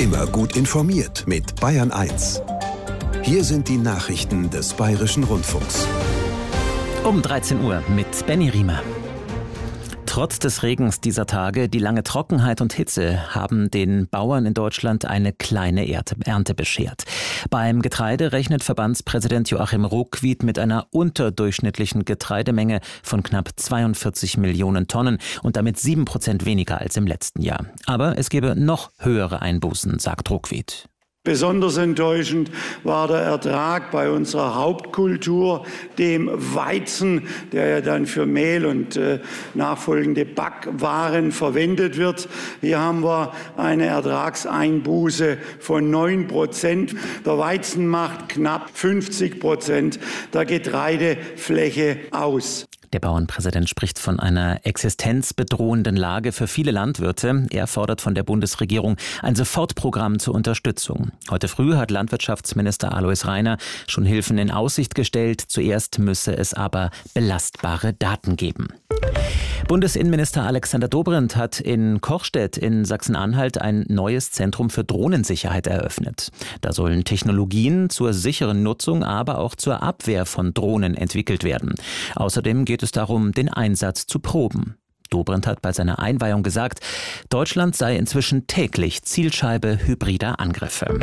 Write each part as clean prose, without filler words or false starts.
Immer gut informiert mit Bayern 1. Hier sind die Nachrichten des Bayerischen Rundfunks. Um 13 Uhr mit Benny Riemer. Trotz des Regens dieser Tage, die lange Trockenheit und Hitze haben den Bauern in Deutschland eine kleine Ernte beschert. Beim Getreide rechnet Verbandspräsident Joachim Ruckwied mit einer unterdurchschnittlichen Getreidemenge von knapp 42 Millionen Tonnen und damit 7% weniger als im letzten Jahr. Aber es gebe noch höhere Einbußen, sagt Ruckwied. Besonders enttäuschend war der Ertrag bei unserer Hauptkultur, dem Weizen, der ja dann für Mehl und nachfolgende Backwaren verwendet wird. Hier haben wir eine Ertragseinbuße von 9%. Der Weizen macht knapp 50% der Getreidefläche aus. Der Bauernpräsident spricht von einer existenzbedrohenden Lage für viele Landwirte. Er fordert von der Bundesregierung ein Sofortprogramm zur Unterstützung. Heute früh hat Landwirtschaftsminister Alois Rainer schon Hilfen in Aussicht gestellt. Zuerst müsse es aber belastbare Daten geben. Bundesinnenminister Alexander Dobrindt hat in Kochstedt in Sachsen-Anhalt ein neues Zentrum für Drohnensicherheit eröffnet. Da sollen Technologien zur sicheren Nutzung, aber auch zur Abwehr von Drohnen entwickelt werden. Außerdem geht es darum, den Einsatz zu proben. Dobrindt hat bei seiner Einweihung gesagt, Deutschland sei inzwischen täglich Zielscheibe hybrider Angriffe.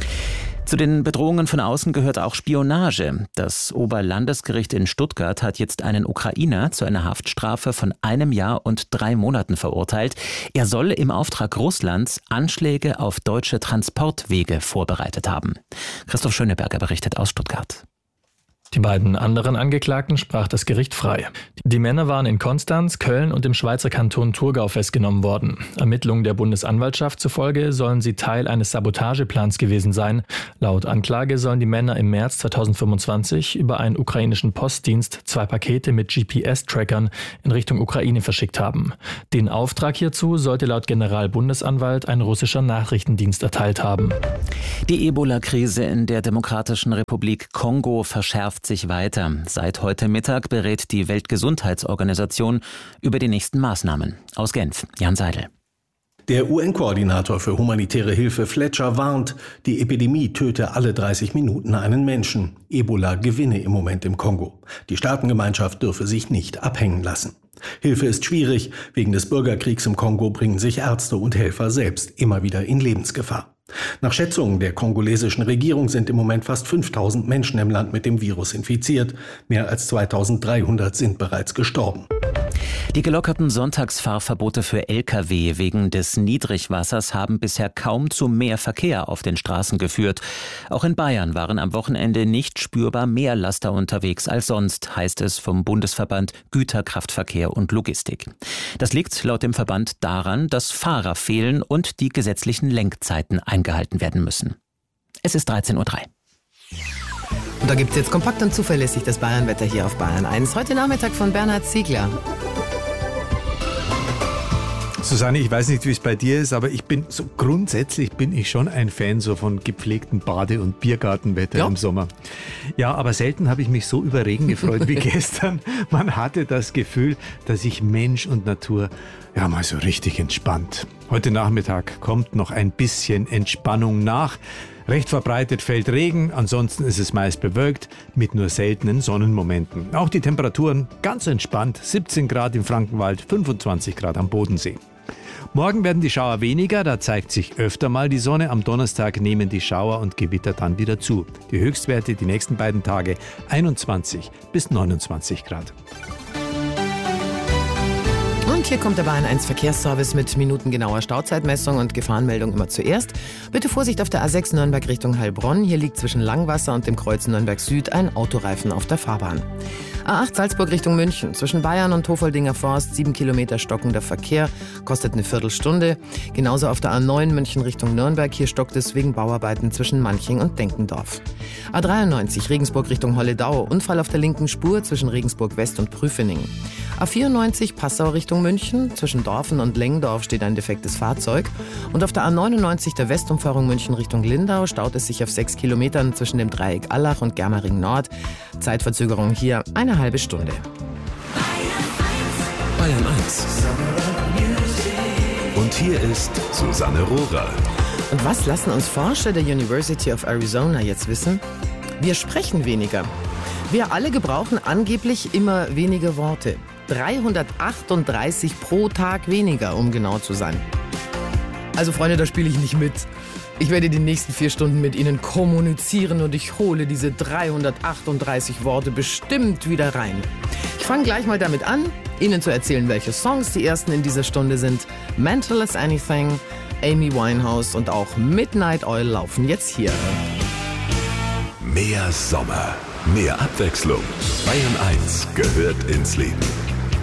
Zu den Bedrohungen von außen gehört auch Spionage. Das Oberlandesgericht in Stuttgart hat jetzt einen Ukrainer zu einer Haftstrafe von 1 Jahr und 3 Monaten verurteilt. Er soll im Auftrag Russlands Anschläge auf deutsche Transportwege vorbereitet haben. Christoph Schöneberger berichtet aus Stuttgart. Die beiden anderen Angeklagten sprach das Gericht frei. Die Männer waren in Konstanz, Köln und im Schweizer Kanton Thurgau festgenommen worden. Ermittlungen der Bundesanwaltschaft zufolge sollen sie Teil eines Sabotageplans gewesen sein. Laut Anklage sollen die Männer im März 2025 über einen ukrainischen Postdienst 2 Pakete mit GPS-Trackern in Richtung Ukraine verschickt haben. Den Auftrag hierzu sollte laut Generalbundesanwalt ein russischer Nachrichtendienst erteilt haben. Die Ebola-Krise in der Demokratischen Republik Kongo verschärft sich weiter. Seit heute Mittag berät die Weltgesundheitsorganisation über die nächsten Maßnahmen. Aus Genf, Jan Seidel. Der UN-Koordinator für humanitäre Hilfe Fletcher warnt, die Epidemie töte alle 30 Minuten einen Menschen. Ebola gewinne im Moment im Kongo. Die Staatengemeinschaft dürfe sich nicht abhängen lassen. Hilfe ist schwierig. Wegen des Bürgerkriegs im Kongo bringen sich Ärzte und Helfer selbst immer wieder in Lebensgefahr. Nach Schätzungen der kongolesischen Regierung sind im Moment fast 5000 Menschen im Land mit dem Virus infiziert. Mehr als 2300 sind bereits gestorben. Die gelockerten Sonntagsfahrverbote für Lkw wegen des Niedrigwassers haben bisher kaum zu mehr Verkehr auf den Straßen geführt. Auch in Bayern waren am Wochenende nicht spürbar mehr Laster unterwegs als sonst, heißt es vom Bundesverband Güterkraftverkehr und Logistik. Das liegt laut dem Verband daran, dass Fahrer fehlen und die gesetzlichen Lenkzeiten eingehalten werden müssen. Es ist 13:03 Uhr. Und da gibt es jetzt kompakt und zuverlässig das Bayernwetter hier auf Bayern 1. Heute Nachmittag von Bernhard Ziegler. Susanne, ich weiß nicht, wie es bei dir ist, aber grundsätzlich bin ich schon ein Fan so von gepflegtem Bade- und Biergartenwetter im Sommer. Ja, aber selten habe ich mich so über Regen gefreut wie gestern. Man hatte das Gefühl, dass sich Mensch und Natur mal so richtig entspannt. Heute Nachmittag kommt noch ein bisschen Entspannung nach. Recht verbreitet fällt Regen, ansonsten ist es meist bewölkt mit nur seltenen Sonnenmomenten. Auch die Temperaturen ganz entspannt, 17 Grad im Frankenwald, 25 Grad am Bodensee. Morgen werden die Schauer weniger, da zeigt sich öfter mal die Sonne. Am Donnerstag nehmen die Schauer und Gewitter dann wieder zu. Die Höchstwerte die nächsten beiden Tage 21 bis 29 Grad. Und hier kommt der Bayern 1 Verkehrsservice mit minutengenauer Stauzeitmessung und Gefahrenmeldung immer zuerst. Bitte Vorsicht auf der A6 Nürnberg Richtung Heilbronn. Hier liegt zwischen Langwasser und dem Kreuz Nürnberg Süd ein Autoreifen auf der Fahrbahn. A8 Salzburg Richtung München. Zwischen Bayern und Hofoldinger Forst 7 Kilometer stockender Verkehr. Kostet eine Viertelstunde. Genauso auf der A9 München Richtung Nürnberg. Hier stockt es wegen Bauarbeiten zwischen Manching und Denkendorf. A93 Regensburg Richtung Holledau. Unfall auf der linken Spur zwischen Regensburg West und Prüfening. A94 Passau Richtung München. Zwischen Dorfen und Lengdorf steht ein defektes Fahrzeug. Und auf der A99 der Westumfahrung München Richtung Lindau staut es sich auf 6 Kilometern zwischen dem Dreieck Allach und Germering Nord. Zeitverzögerung hier eine halbe Stunde. Bayern 1. Und hier ist Susanne Rohrer. Und was lassen uns Forscher der University of Arizona jetzt wissen? Wir sprechen weniger. Wir alle gebrauchen angeblich immer weniger Worte. 338 pro Tag weniger, um genau zu sein. Also Freunde, da spiele ich nicht mit. Ich werde die nächsten 4 Stunden mit Ihnen kommunizieren und ich hole diese 338 Worte bestimmt wieder rein. Ich fange gleich mal damit an, Ihnen zu erzählen, welche Songs die ersten in dieser Stunde sind. Mental as Anything, Amy Winehouse und auch Midnight Oil laufen jetzt hier. Mehr Sommer, mehr Abwechslung. Bayern 1 gehört ins Leben.